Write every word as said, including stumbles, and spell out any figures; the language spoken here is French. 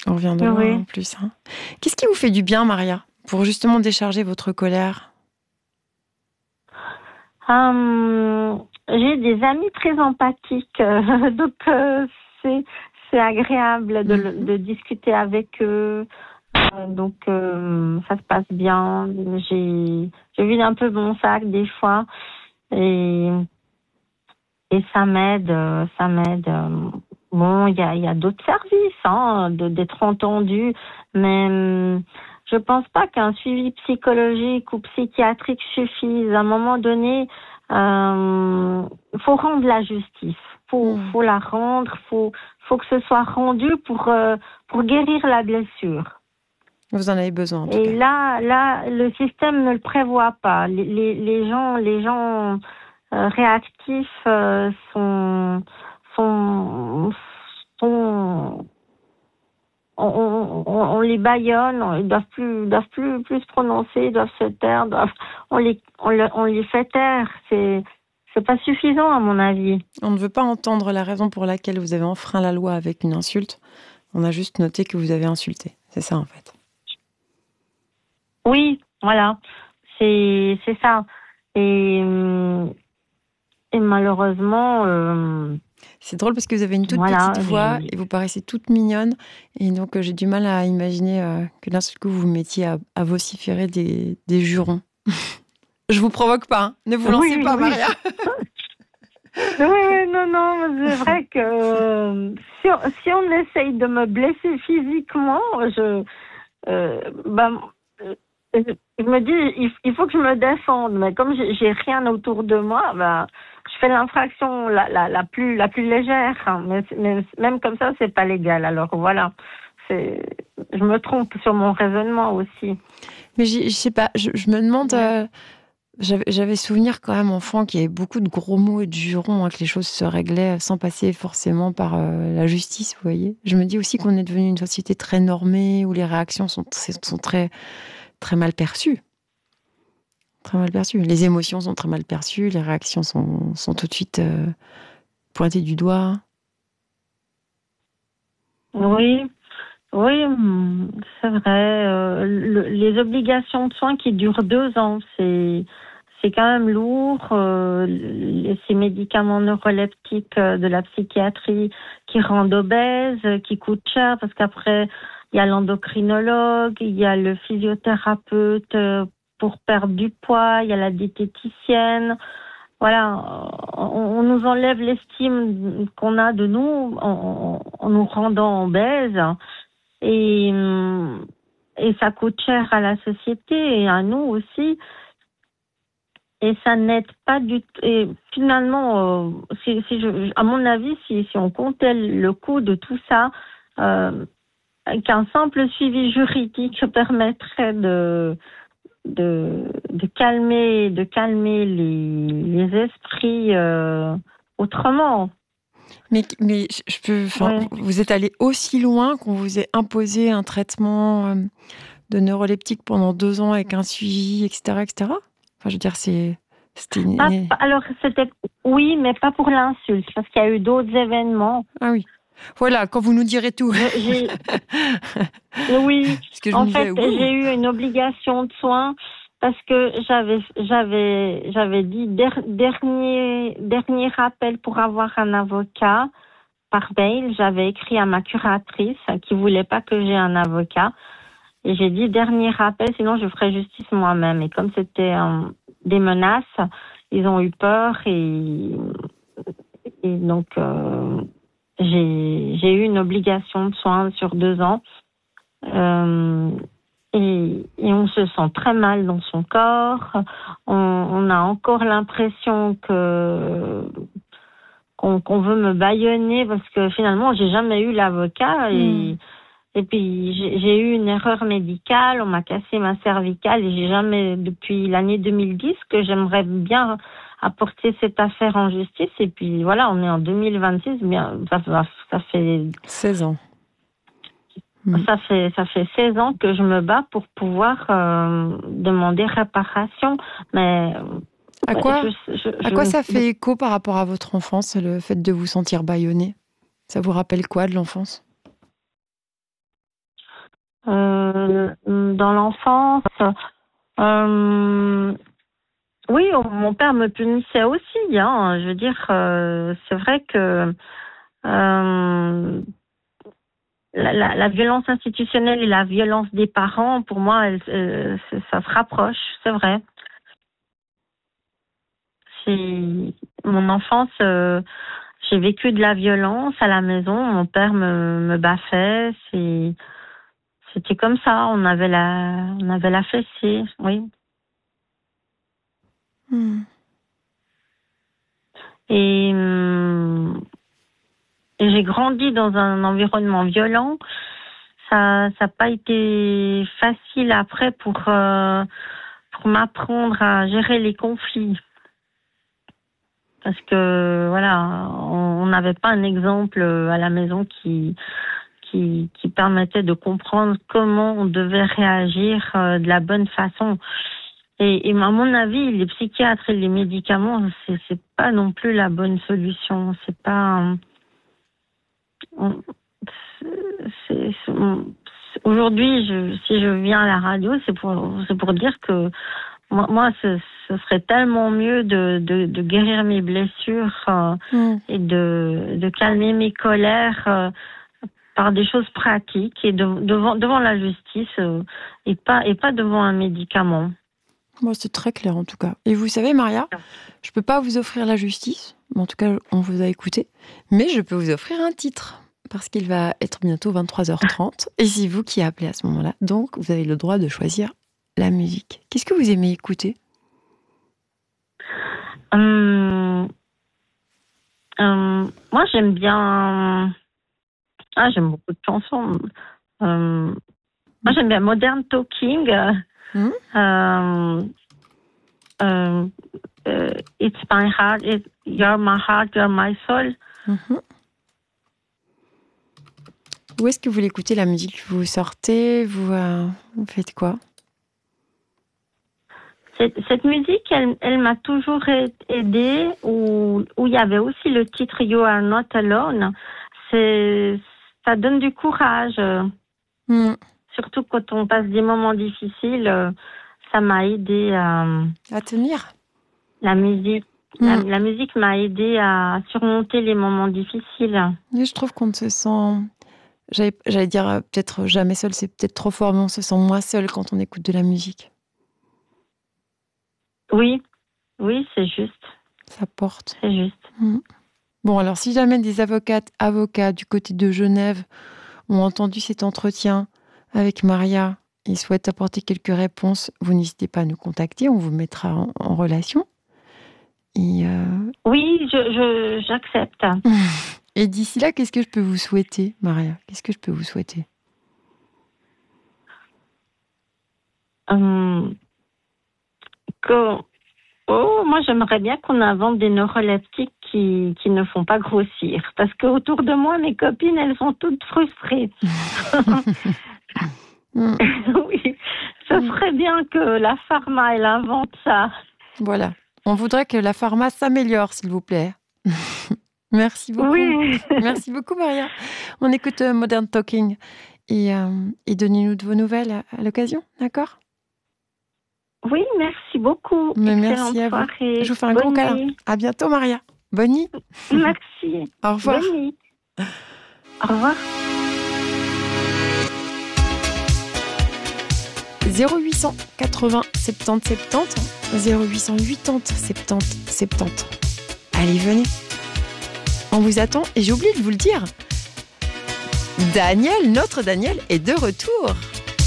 On revient de loin Oui. en plus. Hein. Qu'est-ce qui vous fait du bien, Maria, pour justement décharger votre colère? Hum, j'ai des amis très empathiques, euh, donc euh, c'est c'est agréable de, le- Mhm. de discuter avec eux. Euh, donc euh, ça se passe bien. J'ai je vide un peu mon sac des fois et et ça m'aide, euh, ça m'aide. euh. Bon, il y a il y a d'autres services, hein, de d'être entendu, mais hum, je pense pas qu'un suivi psychologique ou psychiatrique suffise. À un moment donné, euh, faut rendre la justice. Faut Mhm. faut la rendre. Faut faut que ce soit rendu pour euh, pour guérir la blessure. Vous en avez besoin, en tout Et cas. là, là, le système ne le prévoit pas. Les, les, les gens, les gens euh, réactifs euh, sont, sont, sont, on, on, on- on les bâillonne. Ils doivent plus, ils doivent plus, plus se prononcer, ils doivent se taire. Doivent, on les, on, le- on les fait taire. C'est, c'est pas suffisant à mon avis. On ne veut pas entendre la raison pour laquelle vous avez enfreint la loi avec une insulte. On a juste noté que vous avez insulté. C'est ça, en fait. Oui, voilà, c'est, c'est ça. Et, hum, et malheureusement. Euh, C'est drôle parce que vous avez une toute Voilà, petite voix je- et vous paraissez toute mignonne. Et donc, euh, j'ai du mal à imaginer euh, que d'un seul coup, vous vous mettiez à, à vociférer des, des jurons. Je vous provoque pas, hein. Ne vous lancez oui, pas, oui. Maria. Oui, oui, non, non, c'est vrai que euh, si, on, si on essaye de me blesser physiquement, je, euh, ben, euh, je me dis, il, il faut que je me défende, mais comme j'ai j'ai rien autour de moi, ben, je fais l'infraction la, la, la plus la plus légère, hein. mais, mais même comme ça, c'est pas légal. Alors voilà, c'est, je me trompe sur mon raisonnement aussi. Mais j'y- je sais pas, je, je me demande... Ouais. euh, j'avais, j'avais souvenir quand même, enfant, qu'il y avait beaucoup de gros mots et de jurons, hein, que les choses se réglaient sans passer forcément par euh, la justice, vous voyez. Je me dis aussi qu'on est devenu une société très normée, où les réactions sont, sont très, très mal perçues. Très mal perçues. Les émotions sont très mal perçues, les réactions sont, sont tout de suite euh, pointées du doigt. Oui, oui, hum, c'est vrai. euh, le- les obligations de soins qui durent deux ans, c'est c'est quand même lourd. euh, les- ces médicaments neuroleptiques euh, de la psychiatrie qui rendent obèse, euh, qui coûtent cher parce qu'après il y a l'endocrinologue, il y a le physiothérapeute euh, pour perdre du poids, il y a la diététicienne. Voilà, on, on nous enlève l'estime qu'on a de nous en, en- en nous rendant obèses. Et, hum, et ça coûte cher à la société et à nous aussi. Et ça n'aide pas du tout. Et finalement, euh, si, si je, à mon avis, si, si on comptait le coût de tout ça, euh, qu'un simple suivi juridique permettrait de, de, de calmer, de calmer les, les esprits euh, autrement. Mais, mais je je peux, enfin, Ouais. vous êtes allé aussi loin qu'on vous ait imposé un traitement euh, de neuroleptique pendant deux ans avec un suivi, et cetera, et cetera. Enfin, je veux dire, c'est, c'était Pas- une... pas- alors, c'était, oui, mais pas pour l'insulte, parce qu'il y a eu d'autres événements. Ah oui. Voilà, quand vous nous direz tout. Je- j'ai, oui, Parce que je me en disais, fait, ouh. j'ai eu une obligation de soins parce que j'avais, j'avais, j'avais dit der- dernier, dernier appel pour avoir un avocat par mail. J'avais écrit à ma curatrice qui voulait pas que j'ai un avocat. Et j'ai dit dernier appel, sinon je ferai justice moi-même. Et comme c'était euh, des menaces, ils ont eu peur et, et donc euh, j'ai j'ai eu une obligation de soins sur deux ans. Euh, et, et on se sent très mal dans son corps. On, on a encore l'impression que qu'on qu'on veut me bâillonner parce que finalement j'ai jamais eu l'avocat Hmm. et et puis j'ai j'ai eu une erreur médicale, on m'a cassé ma cervicale et j'ai jamais, depuis l'année deux mille dix, que j'aimerais bien apporter cette affaire en justice. Et puis voilà, on est en deux mille vingt-six, bien ça, ça, ça fait seize ans. Hmm. ça fait ça fait seize ans que je me bats pour pouvoir euh, demander réparation, mais À ouais, quoi, je, je, à quoi ça je, fait écho par rapport à votre enfance, le fait de vous sentir bâillonné? Ça vous rappelle quoi de l'enfance? Euh, dans l'enfance, euh, oui, mon père me punissait aussi. Hein. Je veux dire, euh, c'est vrai que euh, la, la, la violence institutionnelle et la violence des parents, pour moi, elles, elles, ça se rapproche, c'est vrai. C'est mon enfance. Euh, j'ai vécu de la violence à la maison. Mon père me, me baffait. C'est C'était comme ça, on avait la, on avait la fessée, oui. Mmh. Et, hum, et j'ai grandi dans un environnement violent. Ça n'a pas été facile après pour, euh, pour m'apprendre à gérer les conflits. Parce que, voilà, on n'avait pas un exemple à la maison qui... Qui, qui permettait de comprendre comment on devait réagir euh, de la bonne façon. Et, et à mon avis, les psychiatres et les médicaments, c'est, c'est pas non plus la bonne solution. C'est pas. Euh, c'est, c'est, c'est, aujourd'hui, je, si je viens à la radio, c'est pour, c'est pour dire que moi, moi ce, ce serait tellement mieux de, de, de guérir mes blessures euh, mm. et de, de calmer mes colères. Euh, par des choses pratiques et de, devant, devant la justice euh, et, pas, et pas devant un médicament. Moi, c'est très clair en tout cas. Et vous savez, Maria, je ne peux pas vous offrir la justice, en tout cas, on vous a écouté, mais je peux vous offrir un titre, parce qu'il va être bientôt vingt-trois heures trente, et c'est vous qui appelez à ce moment-là. Donc, vous avez le droit de choisir la musique. Qu'est-ce que vous aimez écouter ? hum, hum, Moi, j'aime bien... Ah, j'aime beaucoup de chansons. Euh, moi, j'aime bien Modern Talking. Mmh. Euh, euh, euh, It's my heart, it, you're my heart, you're my soul. Mmh. Où est-ce que vous l'écoutez, la musique ? Vous sortez, vous, euh, vous faites quoi ? Cette, cette musique, elle, elle m'a toujours aidée, où, où il y avait aussi le titre You Are Not Alone. C'est... Ça donne du courage, mmh. surtout quand on passe des moments difficiles. Ça m'a aidé à... À tenir. La musique, mmh. la, la musique m'a aidé à surmonter les moments difficiles. Et je trouve qu'on se sent... J'allais, j'allais dire peut-être jamais seul, c'est peut-être trop fort, mais on se sent moins seul quand on écoute de la musique. Oui, oui, c'est juste. Ça porte. C'est juste. Mmh. Bon, alors si jamais des avocates, avocats du côté de Genève ont entendu cet entretien avec Maria et souhaitent apporter quelques réponses, vous n'hésitez pas à nous contacter, on vous mettra en, en relation. Et euh... Oui, je, je, j'accepte. Et d'ici là, qu'est-ce que je peux vous souhaiter, Maria ? Qu'est-ce que je peux vous souhaiter ? Hum, que... Oh, moi, j'aimerais bien qu'on invente des neuroleptiques qui, qui ne font pas grossir. Parce qu'autour de moi, mes copines, elles sont toutes frustrées. mm. Oui, ce serait bien que la pharma, elle invente ça. Voilà. On voudrait que la pharma s'améliore, s'il vous plaît. Merci beaucoup. Oui. Merci beaucoup, Maria. On écoute euh, Modern Talking. Et, euh, et donnez-nous de vos nouvelles à, à l'occasion, d'accord ? Oui, merci beaucoup. Mais merci à vous. Je vous fais un gros câlin. À bientôt, Maria. Bonne nuit. Merci. Au revoir. Bonne nuit. Au revoir. zéro huit cent quatre-vingts soixante-dix soixante-dix zéro huit cent quatre-vingts soixante-dix soixante-dix. Allez, venez. On vous attend et j'ai oublié de vous le dire. Daniel, notre Daniel, est de retour.